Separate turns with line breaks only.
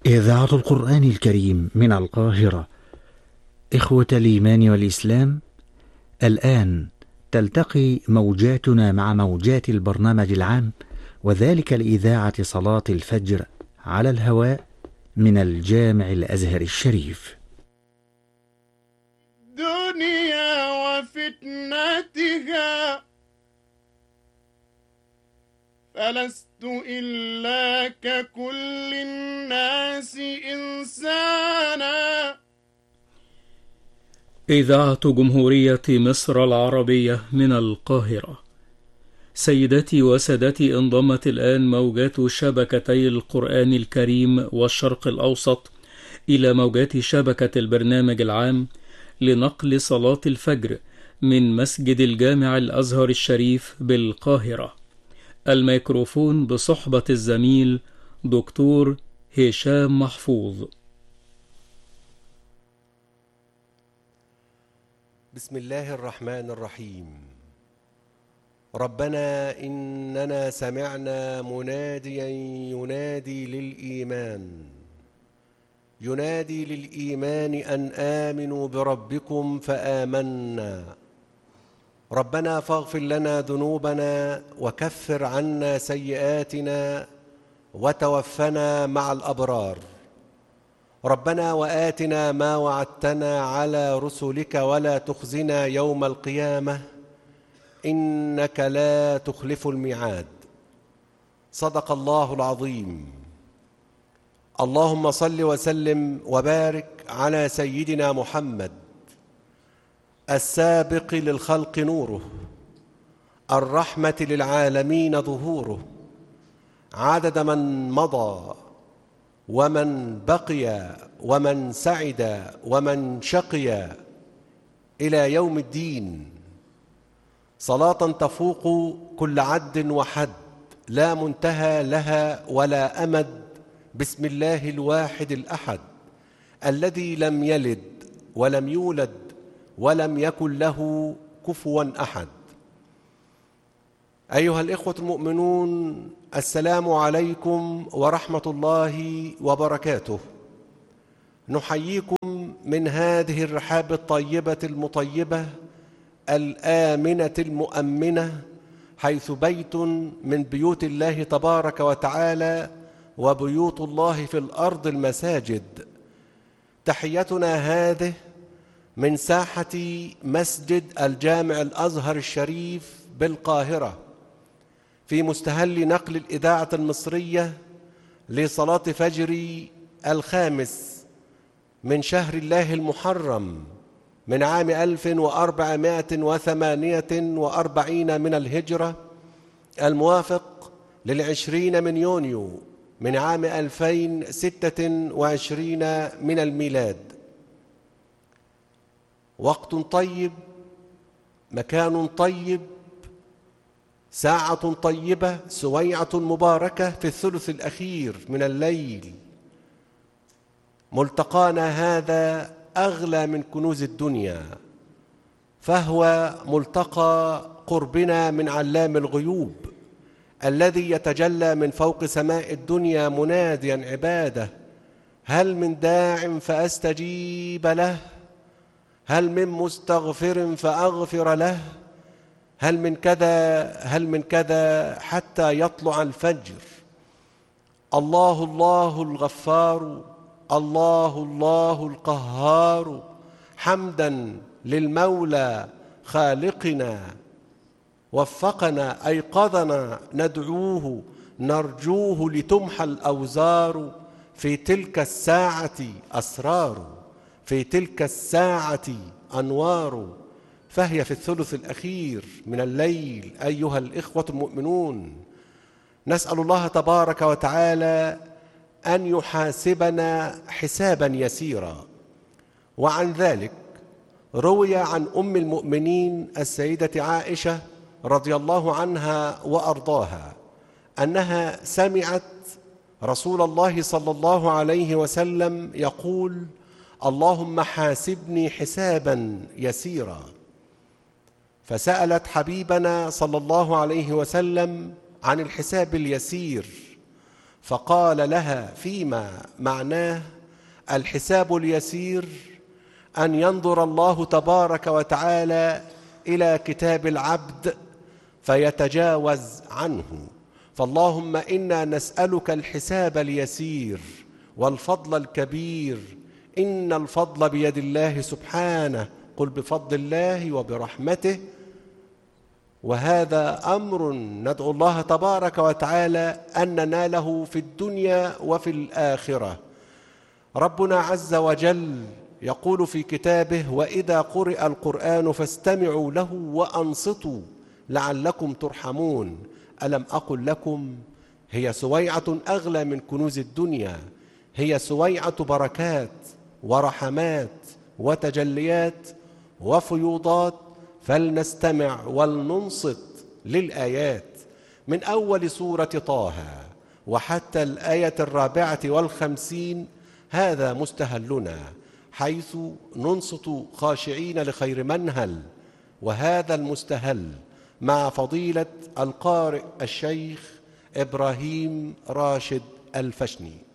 إذاعة القرآن الكريم من القاهرة. إخوة الإيمان والإسلام، الآن تلتقي موجاتنا مع موجات البرنامج العام، وذلك لإذاعة صلاة الفجر على الهواء من الجامع الأزهر الشريف.
دنيا وفتنتها فلست إلا ككل الناس إنسانا.
إذاعة جمهورية مصر العربية من القاهرة. سيداتي وسادتي، انضمت الآن موجات شبكتي القرآن الكريم والشرق الأوسط إلى موجات شبكة البرنامج العام لنقل صلاة الفجر من مسجد الجامع الأزهر الشريف بالقاهرة. الميكروفون بصحبة الزميل دكتور هشام محفوظ.
بسم الله الرحمن الرحيم. ربنا إننا سمعنا مناديا ينادي للإيمان أن آمنوا بربكم فآمنا. ربنا فاغفر لنا ذنوبنا وكفر عنا سيئاتنا وتوفنا مع الأبرار. ربنا وآتنا ما وعدتنا على رسلك ولا تخزنا يوم القيامة إنك لا تخلف الميعاد. صدق الله العظيم. اللهم صل وسلم وبارك على سيدنا محمد السابق للخلق نوره، الرحمة للعالمين ظهوره، عدد من مضى ومن بقي ومن سعد ومن شقي إلى يوم الدين. صلاة تفوق كل عد وحد، لا منتهى لها ولا أمد. بسم الله الواحد الأحد الذي لم يلد ولم يولد ولم يكن له كفوا أحد. أيها الإخوة المؤمنون، السلام عليكم ورحمة الله وبركاته. نحييكم من هذه الرحاب الطيبة المطيبة الآمنة المؤمنة، حيث بيت من بيوت الله تبارك وتعالى، وبيوت الله في الأرض المساجد. تحيتنا هذه من ساحة مسجد الجامع الأزهر الشريف بالقاهرة، في مستهل نقل الإذاعة المصرية لصلاة فجر الخامس من شهر الله المحرم من عام 1448 من الهجرة، الموافق لل20 من يونيو من عام 2026 من الميلاد. وقت طيب، مكان طيب، ساعة طيبة، سويعة مباركة في الثلث الأخير من الليل. ملتقانا هذا أغلى من كنوز الدنيا، فهو ملتقى قربنا من علام الغيوب الذي يتجلى من فوق سماء الدنيا مناديا عباده: هل من داع فأستجيب له؟ هل من مستغفر فأغفر له؟ هل من كذا حتى يطلع الفجر. الله الله الغفار، الله الله القهار، حمدا للمولى خالقنا، وفقنا أيقظنا ندعوه نرجوه لتمحى الأوزار. في تلك الساعة أسرار، في تلك الساعة أنوار، فهي في الثلث الأخير من الليل. أيها الإخوة المؤمنون، نسأل الله تبارك وتعالى أن يحاسبنا حسابا يسيرا. وعن ذلك روي عن أم المؤمنين السيدة عائشة رضي الله عنها وأرضاها أنها سمعت رسول الله صلى الله عليه وسلم يقول: اللهم حاسبني حسابا يسيرا. فسألت حبيبنا صلى الله عليه وسلم عن الحساب اليسير، فقال لها فيما معناه الحساب اليسير أن ينظر الله تبارك وتعالى إلى كتاب العبد فيتجاوز عنه. فاللهم إنا نسألك الحساب اليسير والفضل الكبير، إن الفضل بيد الله سبحانه، قل بفضل الله وبرحمته. وهذا أمر ندعو الله تبارك وتعالى أن نناله في الدنيا وفي الآخرة. ربنا عز وجل يقول في كتابه: وإذا قرئ القرآن فاستمعوا له وأنصتوا لعلكم ترحمون. ألم أقل لكم هي سويعة أغلى من كنوز الدنيا، هي سويعة بركات ورحمات وتجليات وفيوضات، فلنستمع ولننصت للآيات من أول سورة طه وحتى الآية 54. هذا مستهلنا، حيث ننصت خاشعين لخير منهل. وهذا المستهل مع فضيلة القارئ الشيخ إبراهيم راشد الفشني.